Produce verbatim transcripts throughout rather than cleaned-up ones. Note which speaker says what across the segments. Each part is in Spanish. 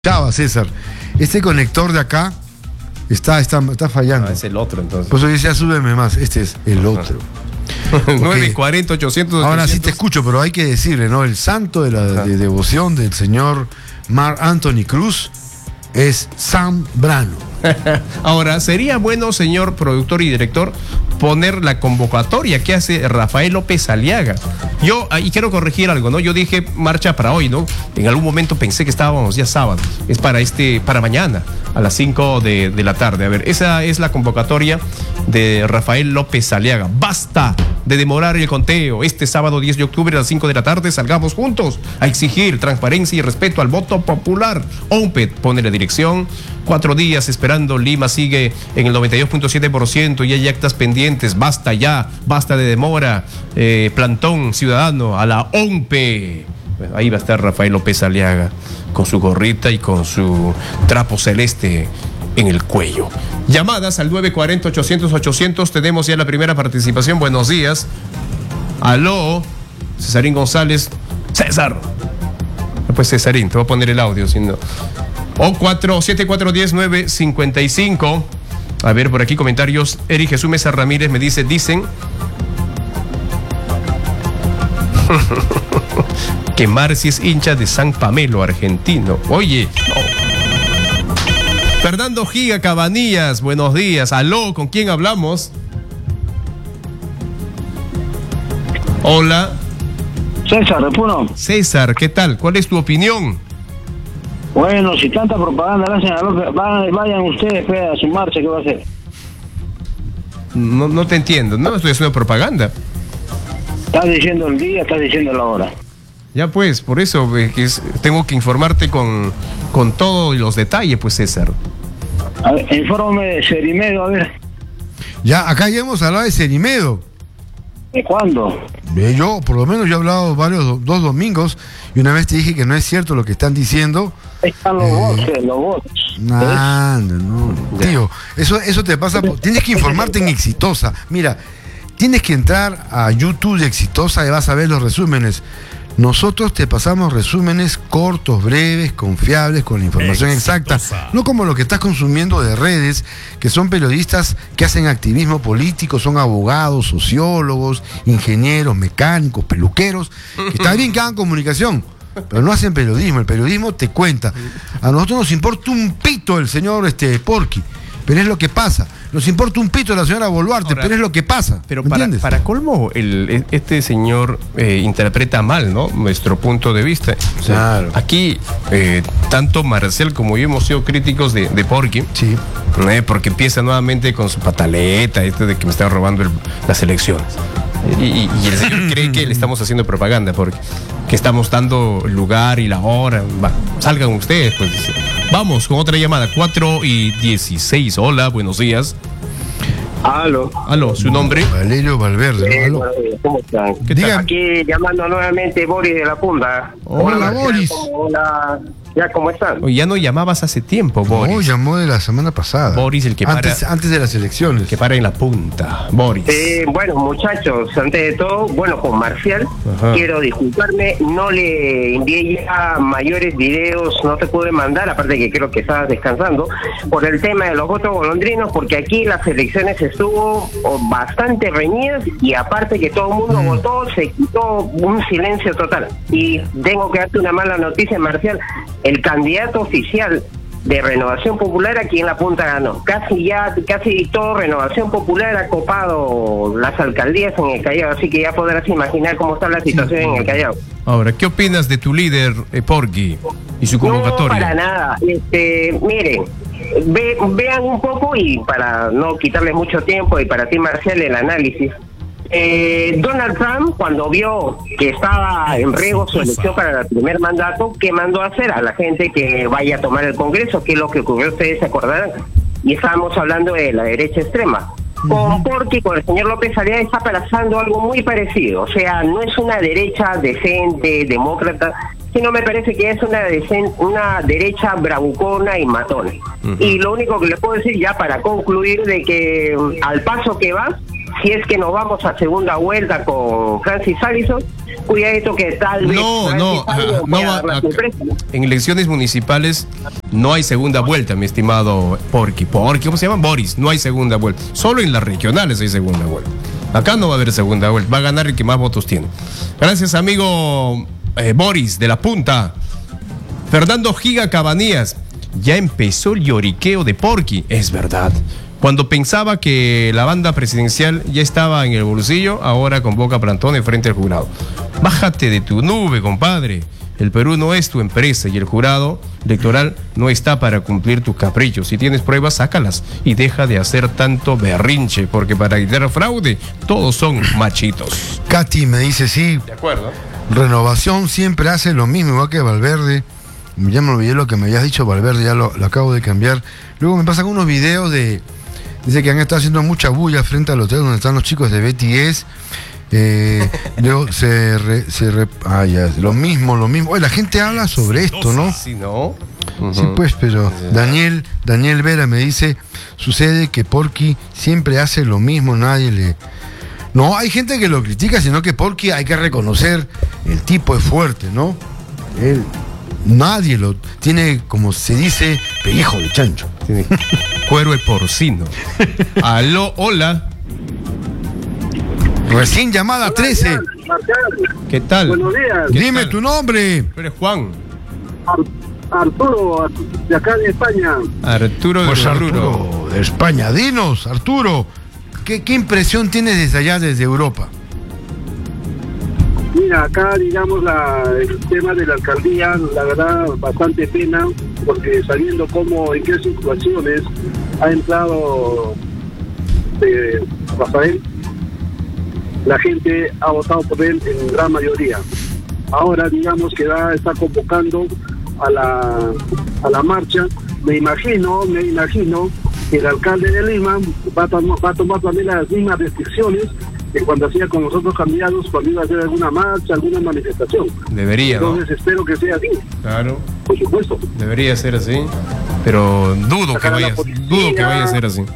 Speaker 1: Chava, César, este conector de acá está, está, está fallando.
Speaker 2: Ah, es el otro entonces.
Speaker 1: Pues hoy decía, súbeme más, este es el otro.
Speaker 2: nueve cuarenta, ochocientos.
Speaker 1: Ahora sí te escucho, pero hay que decirle, ¿no? El santo de la de devoción del señor Mark Anthony Cruz es Zambrano.
Speaker 2: Ahora, sería bueno, señor productor y director, poner la convocatoria que hace Rafael López Aliaga. Yo, y quiero corregir algo, ¿no? Yo dije marcha para hoy, ¿no? En algún momento pensé que estábamos ya sábado. Es para este, para mañana, a las cinco de, de la tarde. A ver, esa es la convocatoria de Rafael López Aliaga. Basta de demorar el conteo. Este sábado diez de octubre a las cinco de la tarde salgamos juntos a exigir transparencia y respeto al voto popular. OMPED pone la dirección. Cuatro días esperando. Lima sigue en el noventa y dos punto siete por ciento y hay actas pendientes. Basta ya, basta de demora. Eh, plantón ciudadano a la OMPE. Bueno, ahí va a estar Rafael López Aliaga con su gorrita y con su trapo celeste en el cuello. Llamadas al nueve cuarenta, ochocientos, ochocientos. Tenemos ya la primera participación. Buenos días. Aló, Cesarín González. César. Pues Cesarín, te voy a poner el audio, si no. O cuatro siete cuatro uno cero nueve cinco cinco. A ver, por aquí comentarios. Eric Jesús Mesa Ramírez me dice, dicen que Marci es hincha de San Pamelo, argentino. Oye, no. Fernando Giga Cabanillas, buenos días. Aló, ¿con quién hablamos? Hola.
Speaker 3: César, de Puno.
Speaker 2: César, ¿qué tal? ¿Cuál es tu opinión?
Speaker 3: Bueno, si tanta propaganda le hacen a López, vayan, vayan ustedes pues, a su marcha, ¿qué va a hacer?
Speaker 2: No, no te entiendo, no estoy haciendo propaganda.
Speaker 3: Estás diciendo el día, estás diciendo la hora.
Speaker 2: Ya pues, por eso eh, que es, tengo que informarte con, con todos los detalles, pues César.
Speaker 3: A ver, infórmame de Cerimedo, a ver.
Speaker 1: Ya, acá ya hemos hablado de Cerimedo.
Speaker 3: ¿De cuándo?
Speaker 1: Eh, Yo, por lo menos, yo he hablado varios, dos domingos, y una vez te dije que no es cierto lo que están diciendo.
Speaker 3: Ahí están los
Speaker 1: Eh,
Speaker 3: votos, los votos.
Speaker 1: Nah, no, no, tío, eso, eso te pasa, por, tienes que informarte en Exitosa. Mira, tienes que entrar a YouTube de Exitosa y vas a ver los resúmenes. Nosotros te pasamos resúmenes cortos, breves, confiables, con la información Exitosa. Exacta. No como lo que estás consumiendo de redes, que son periodistas que hacen activismo político, son abogados, sociólogos, ingenieros, mecánicos, peluqueros, que está bien que hagan comunicación, pero no hacen periodismo. El periodismo te cuenta. A nosotros nos importa un pito el señor este, Porky, pero es lo que pasa. Nos importa un pito la señora Boluarte, ahora, pero es lo que pasa.
Speaker 2: Pero para, para colmo, el, este señor eh, interpreta mal, ¿no? Nuestro punto de vista. O sea, claro. Aquí, eh, tanto Marcel como yo hemos sido críticos de, de Porky.
Speaker 1: Sí.
Speaker 2: Eh, porque empieza nuevamente con su pataleta, este de que me están robando el, las elecciones. Y, y, y el señor cree que le estamos haciendo propaganda porque que estamos dando lugar y la hora. Va, salgan ustedes, pues. Vamos con otra llamada, cuatro y dieciséis. Hola, buenos días.
Speaker 3: Aló.
Speaker 2: Aló, ¿su nombre?
Speaker 1: Valerio Valverde, ¿no?
Speaker 3: Eh,
Speaker 1: Aló.
Speaker 3: ¿Cómo están?
Speaker 2: ¿Qué tal?
Speaker 3: Aquí llamando nuevamente Boris de la Punta.
Speaker 1: Hola,
Speaker 3: Hola
Speaker 1: Boris.
Speaker 3: Hola. Ya, ¿cómo están?
Speaker 2: Oye, ya no llamabas hace tiempo, Boris.
Speaker 1: No, llamó de la semana pasada.
Speaker 2: Boris, el que para,
Speaker 1: antes, antes de las elecciones.
Speaker 2: El que para en la punta, Boris.
Speaker 3: Eh, bueno, muchachos, antes de todo, bueno, con Marcial, Ajá. quiero disculparme, no le envié ya mayores videos, no te pude mandar, aparte que creo que estabas descansando, por el tema de los votos golondrinos, porque aquí las elecciones estuvo bastante reñidas y aparte que todo el mundo mm. votó, se quitó un silencio total. Y tengo que darte una mala noticia, Marcial. El candidato oficial de Renovación Popular aquí en La Punta ganó. Casi ya, casi todo Renovación Popular ha copado las alcaldías en el Callao, así que ya podrás imaginar cómo está la situación sí. en el Callao.
Speaker 2: Ahora, ¿qué opinas de tu líder, eh, Porky, y su convocatoria?
Speaker 3: No, para nada. Este, miren, ve, vean un poco y para no quitarles mucho tiempo y para ti, Marcial, el análisis. Eh, Donald Trump, cuando vio que estaba en riesgo su elección para el primer mandato, ¿qué mandó a hacer? A la gente que vaya a tomar el Congreso, que es lo que ocurrió, ustedes se acordarán. Y estábamos hablando de la derecha extrema. Con Porky, con el señor López Aliaga, está pasando algo muy parecido. O sea, no es una derecha decente, demócrata, sino me parece que es una, decen, una derecha bravucona y matona. Uh-huh. Y lo único que le puedo decir ya para concluir de que al paso que va, si es que nos vamos a segunda vuelta con Francis Allison, cuidadito que tal vez...
Speaker 2: No, no,
Speaker 3: no,
Speaker 2: no va, acá, en elecciones municipales no hay segunda vuelta, mi estimado Porky. Porky, ¿cómo se llama? Boris, no hay segunda vuelta. Solo en las regionales hay segunda vuelta. Acá no va a haber segunda vuelta, va a ganar el que más votos tiene. Gracias, amigo eh, Boris, de la Punta. Fernando Giga Cabanías, ya empezó el lloriqueo de Porky, es verdad. Cuando pensaba que la banda presidencial ya estaba en el bolsillo, ahora convoca plantones frente al jurado. Bájate de tu nube, compadre. El Perú no es tu empresa y el jurado electoral no está para cumplir tus caprichos. Si tienes pruebas, sácalas y deja de hacer tanto berrinche, porque para evitar fraude, todos son machitos.
Speaker 1: Katy me dice, sí.
Speaker 2: De acuerdo.
Speaker 1: Renovación siempre hace lo mismo, igual que Valverde. Ya me olvidé lo que me habías dicho, Valverde, ya lo, lo acabo de cambiar. Luego me pasan unos videos de... Dice que han estado haciendo mucha bulla frente al hotel donde están los chicos de B T S. Eh, luego se, re, se re, ah, ya, lo mismo, lo mismo. Oye, la gente habla sobre esto, ¿no?
Speaker 2: Sí, ¿no? Uh-huh.
Speaker 1: Sí, pues, pero Daniel, Daniel Vera me dice, sucede que Porky siempre hace lo mismo, nadie le... No, hay gente que lo critica, sino que Porky hay que reconocer, el tipo es fuerte, ¿no? Él, nadie lo tiene, como se dice, pellejo de chancho.
Speaker 2: Tiene cuero de porcino. Aló, hola.
Speaker 1: Recién llamada
Speaker 4: Hola,
Speaker 1: trece.
Speaker 4: Marcial, Marcial.
Speaker 2: ¿Qué tal?
Speaker 4: Buenos días.
Speaker 1: Dime
Speaker 2: tal?
Speaker 1: tu nombre.
Speaker 2: Tú eres Juan.
Speaker 4: Ar- Arturo, de acá de España.
Speaker 2: Arturo de
Speaker 1: Pues
Speaker 2: Oruro.
Speaker 1: Arturo, de España. Dinos, Arturo, ¿qué, qué impresión tienes desde allá, desde Europa?
Speaker 4: Mira, acá digamos la, el tema de la alcaldía, la verdad, bastante pena, porque sabiendo cómo, en qué situaciones ha entrado eh, Rafael, la gente ha votado por él en gran mayoría. Ahora digamos que va, está convocando a la, a la marcha. Me imagino, me imagino que el alcalde de Lima va a, tom- va a tomar también las mismas restricciones que cuando hacía con los otros candidatos cuando iba a hacer alguna marcha, alguna manifestación.
Speaker 2: Debería, ¿no?
Speaker 4: Entonces espero que sea así,
Speaker 2: Claro,
Speaker 4: por supuesto.
Speaker 2: debería ser así. Pero dudo que
Speaker 4: Sacar a la
Speaker 2: vaya,
Speaker 4: policía.
Speaker 2: dudo que vaya a ser así.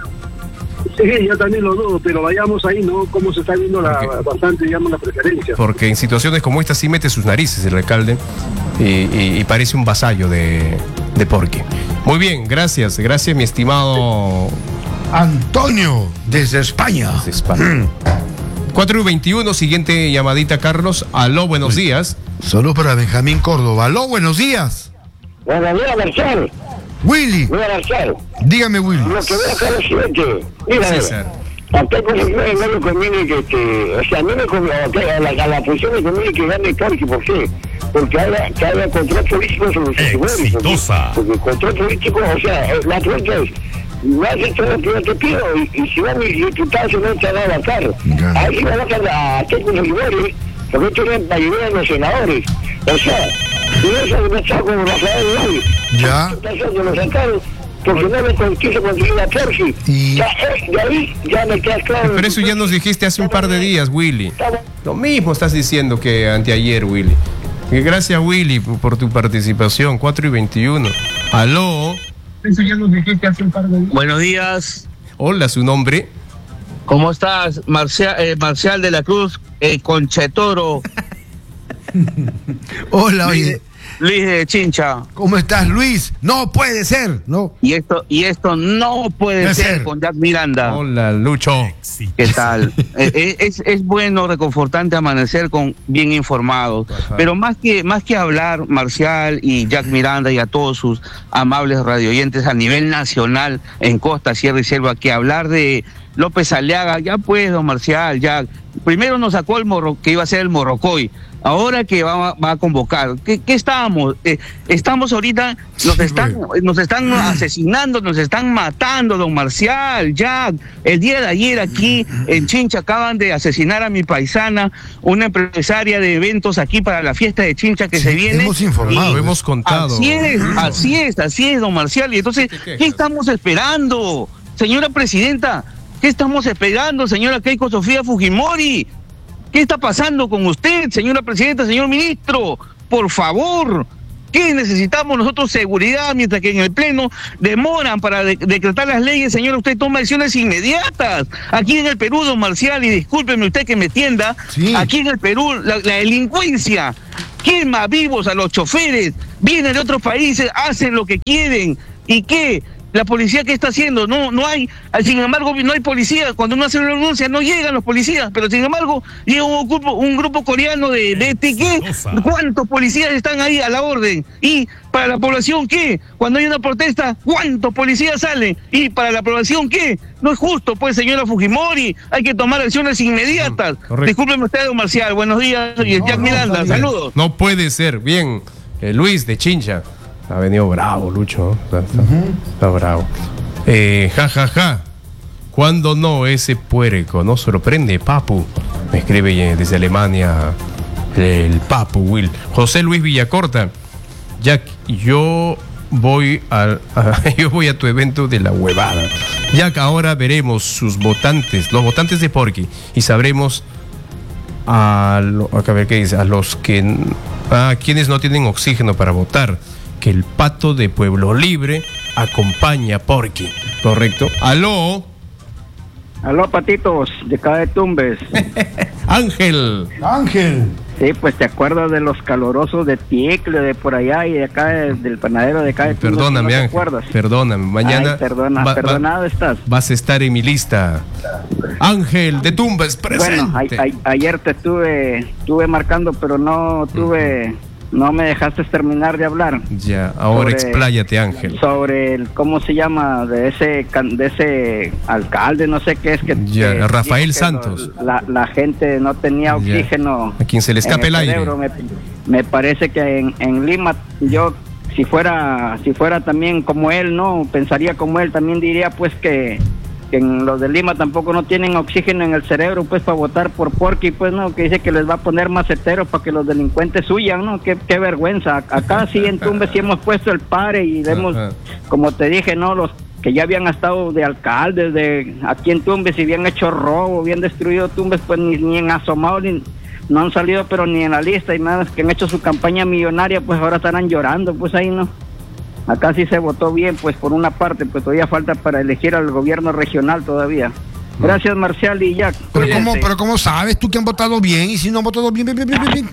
Speaker 4: Sí, yo también lo dudo, pero vayamos ahí, ¿no? Cómo se está viendo la,
Speaker 2: Porque-
Speaker 4: bastante, digamos, la preferencia.
Speaker 2: Porque en situaciones como esta sí mete sus narices el alcalde y, y- y parece un vasallo de, de Porky. Muy bien, gracias, gracias mi estimado
Speaker 1: Antonio, desde España.
Speaker 2: de España. cuatro y veintiuno, siguiente llamadita, Carlos. Aló, buenos días.
Speaker 1: Solo para Benjamín Córdoba. Aló, buenos días.
Speaker 3: Bueno, mira, Marcial,
Speaker 1: Willy,
Speaker 3: mira, Marcial,
Speaker 1: dígame, Willy.
Speaker 3: lo que veo acá es lo siguiente. Mira,
Speaker 2: César.
Speaker 3: a qué cosas no, no me conviene que, que, o sea, a mí me conviene, a la, a la posición me conviene que gane Porky, ¿por qué? Porque haya, que haya control político sobre los seguidores.
Speaker 5: Exitosa.
Speaker 3: Porque, porque control político, o sea, la pregunta es, me has hecho lo que yo te pido, y, y si van mis diputados no te van a vacar,
Speaker 1: Ya.
Speaker 3: ahí sí van a vacar a Keiko Fujimori, porque tienen mayoría de los senadores. O sea, y eso me está con Rafael Vidal.
Speaker 1: Ya.
Speaker 3: Está haciendo los sacaron, porque no me con- quiso conseguir a Porky.
Speaker 1: Y-
Speaker 3: Ya, eh, de ahí ya me queda claro.
Speaker 2: Pero eso ya nos dijiste hace un par de días, Willy.
Speaker 3: Estamos-
Speaker 2: Lo mismo estás diciendo que anteayer, Willy. Y gracias, Willy, por tu participación. cuatro y veintiuno. Aló.
Speaker 4: Eso ya nos dijiste hace un par de días.
Speaker 6: Buenos días,
Speaker 2: Hola, su nombre.
Speaker 6: ¿cómo estás? Marcial, eh, Marcial de la Cruz, eh, Conchetoro,
Speaker 1: Hola, oye.
Speaker 6: Luis de Chincha.
Speaker 1: ¿Cómo estás, Luis? No puede ser, ¿no?
Speaker 6: Y esto, y esto no puede
Speaker 1: Puede
Speaker 6: ser,
Speaker 1: ser.
Speaker 6: con Jack Miranda.
Speaker 2: Hola, Lucho.
Speaker 6: ¿Qué tal? Eh, eh, es, es bueno, reconfortante amanecer con bien informados.
Speaker 2: Ajá.
Speaker 6: Pero más que, más que hablar, Marcial y Jack Miranda y a todos sus amables radioyentes a nivel nacional en Costa, Sierra y Selva, que hablar de López Aliaga, ya pues, don Marcial, ya. Primero nos sacó el morro, que iba a ser el Morrocoy. Ahora que va, va a convocar, ¿qué, qué estamos? Eh, estamos ahorita, nos están, nos están asesinando, nos están matando, don Marcial, Jack. El día de ayer aquí en Chincha acaban de asesinar a mi paisana, una empresaria de eventos aquí para la fiesta de Chincha que
Speaker 1: Sí,
Speaker 6: se viene.
Speaker 1: hemos informado.
Speaker 2: Lo hemos contado.
Speaker 6: Así es, así es, así es, don Marcial. Y entonces,
Speaker 2: ¿Qué quejas?
Speaker 6: ¿qué estamos esperando? Señora presidenta, ¿qué estamos esperando, señora Keiko Sofía Fujimori? ¿Qué está pasando con usted, señora presidenta, señor ministro? Por favor, qué necesitamos nosotros? Seguridad, mientras que en el Pleno demoran para de- decretar las leyes, señor, usted toma acciones inmediatas. Aquí en el Perú, don Marcial, y discúlpeme usted que me tienda,
Speaker 1: Sí.
Speaker 6: aquí en el Perú la, la delincuencia quema vivos a los choferes, vienen de otros países, hacen lo que quieren. ¿Y qué? La policía, ¿qué está haciendo? No, no hay, sin embargo, no hay policía. Cuando uno hace una denuncia, no llegan los policías, pero sin embargo, llega un grupo, un grupo coreano de, de T Q. ¿Cuántos policías están ahí a la orden? Y para la población, ¿qué? Cuando hay una protesta, ¿cuántos policías salen? Y para la población, ¿qué? No es justo, pues, señora Fujimori, hay que tomar acciones inmediatas.
Speaker 2: Correcto.
Speaker 6: Discúlpeme usted, don Marcial, buenos días, y
Speaker 1: No,
Speaker 6: Jack
Speaker 1: no,
Speaker 6: Miranda,
Speaker 1: está bien.
Speaker 6: saludos.
Speaker 2: No puede ser. Bien, eh, Luis de Chincha. Ha venido bravo, Lucho. Está, está- está bravo. Eh, ja, ja, ja. ¿Cuándo no ese puerco? ¿No sorprende, Papu? Me escribe eh, desde Alemania el Papu, Will. José Luis Villacorta. Jack, yo voy a, a- yo voy a tu evento de la huevada. Jack, ahora veremos sus votantes, los votantes de Porky, y sabremos a, lo- a ver qué dice, a los que a quienes no tienen oxígeno para votar, que el pato de Pueblo Libre acompaña a Porky. Correcto. Aló,
Speaker 5: Aló, patitos, de acá de Tumbes.
Speaker 2: Ángel.
Speaker 1: Ángel.
Speaker 5: Sí, pues te acuerdas de los calorosos de Tiecle, de por allá y de acá de- del panadero de acá de Tumbes.
Speaker 2: Perdóname,
Speaker 5: ¿No te
Speaker 2: Ángel.
Speaker 5: acuerdas?
Speaker 2: Perdóname. Mañana
Speaker 5: Ay, perdona,
Speaker 2: va- va-
Speaker 5: perdonado estás.
Speaker 2: vas a estar en mi lista. Ángel de Tumbes, presente.
Speaker 5: Bueno, a- a- ayer te estuve, estuve marcando, pero no tuve, no me dejaste terminar de hablar.
Speaker 2: Ya, ahora
Speaker 5: Sobre-
Speaker 2: expláyate, Ángel.
Speaker 5: Sobre el, ¿cómo se llama? De ese, can- de ese alcalde, no sé qué es que.
Speaker 2: Ya,
Speaker 5: que
Speaker 2: Rafael
Speaker 5: dijo que
Speaker 2: Santos.
Speaker 5: lo- la, la gente no tenía
Speaker 2: Ya.
Speaker 5: oxígeno.
Speaker 2: A quien se le escape
Speaker 5: en
Speaker 2: el aire.
Speaker 5: cerebro. Me, me parece que en, en Lima, yo, si fuera, si fuera también como él, no, pensaría como él, también diría pues que, que en los de Lima tampoco no tienen oxígeno en el cerebro, pues para votar por Porky, pues no, que dice que les va a poner maceteros para que los delincuentes huyan, ¿no? Qué, qué vergüenza. Acá sí en Tumbes sí hemos puesto el pare y vemos,
Speaker 2: Ajá.
Speaker 5: como te dije, ¿no? Los que ya habían estado de alcaldes de aquí en Tumbes y habían hecho robo, habían destruido Tumbes, pues ni, ni en asomado, ni, no han salido, pero ni en la lista, y nada, que han hecho su campaña millonaria, pues ahora estarán llorando, pues ahí no. Acá sí se votó bien, pues por una parte, pues todavía falta para elegir al gobierno regional todavía. Gracias, Marcial y Jack.
Speaker 1: Pero ¿cómo,
Speaker 5: Cuídense.
Speaker 1: pero ¿cómo sabes tú que han votado bien? Y si no han votado bien, bien, bien, bien, bien, bien.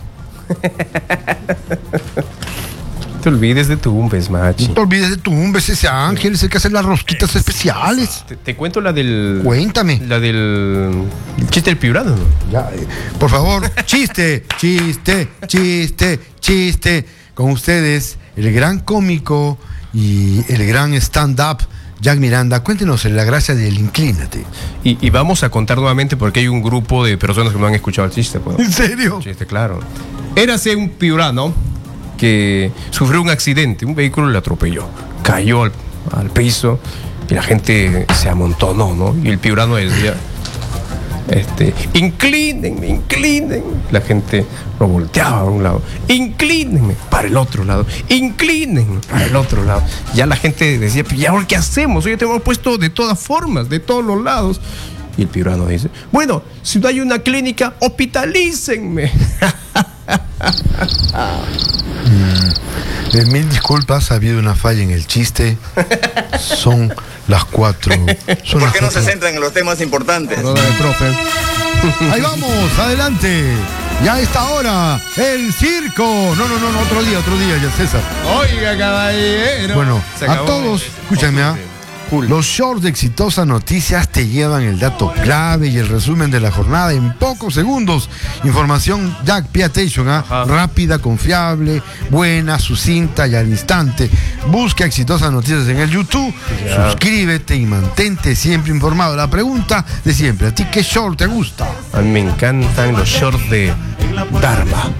Speaker 2: No te olvides de Tumbes, machi.
Speaker 1: No te olvides de tu un beso ese Ángel, es el que hace las rosquitas especiales.
Speaker 2: Te, te cuento la del.
Speaker 1: Cuéntame.
Speaker 2: La del. el chiste del piurano, ¿no?
Speaker 1: Ya, eh, por favor, chiste, chiste, chiste, chiste. Con ustedes, el gran cómico y el gran stand-up, Jack Miranda. Cuéntenos la gracia del Inclínate.
Speaker 2: Y, y vamos a contar nuevamente porque hay un grupo de personas que no han escuchado el chiste. Pues.
Speaker 1: ¿En serio?
Speaker 2: Chiste, claro. Érase un piurano que sufrió un accidente, un vehículo le atropelló, cayó al, al piso y la gente se amontonó, ¿no? Y el piurano decía, este, inclínenme, inclínenme. La gente lo volteaba a un lado, inclínenme para el otro lado, inclínenme para el otro lado. Ya la gente decía, ¿y ahora qué hacemos? Oye, te hemos puesto de todas formas, de todos los lados. Y el piurano dice, bueno, si no hay una clínica, hospitalícenme.
Speaker 1: Eh, mil disculpas, ha habido una falla en el chiste. Son las cuatro. Son
Speaker 7: ¿Por
Speaker 1: las
Speaker 7: qué no se
Speaker 1: cuatro.
Speaker 7: centran en los temas importantes?
Speaker 2: Perdóname, profe.
Speaker 1: Ahí vamos, adelante. Ya a esta hora, el circo. No, no, no, no, otro día, otro día, ya César.
Speaker 2: Oiga, caballero.
Speaker 1: Bueno,
Speaker 2: Se
Speaker 1: a
Speaker 2: acabó.
Speaker 1: todos, escúchame, ¿ah? Los shorts de Exitosa Noticias te llevan el dato clave y el resumen de la jornada en pocos segundos. Información Jack Pay Attention, ¿ah?
Speaker 2: Ajá.
Speaker 1: Rápida, confiable, buena, sucinta y al instante. Busca Exitosa Noticias en el YouTube,
Speaker 2: Ya.
Speaker 1: suscríbete y mantente siempre informado. La pregunta de siempre, ¿a ti qué short te gusta?
Speaker 2: A mí me encantan los shorts de Dharma.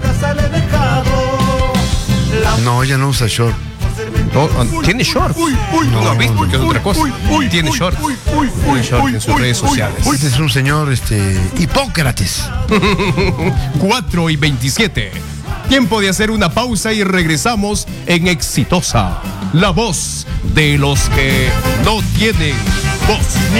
Speaker 1: No, ella no usa short.
Speaker 2: No, ah, tiene shorts. No, no has visto que es otra cosa. Tiene shorts. Tiene shorts en sus redes sociales.
Speaker 1: Este es un señor, este, Hipócrates.
Speaker 2: cuatro y veintisiete. Tiempo de hacer una pausa y regresamos en Exitosa, la voz de los que no tienen voz.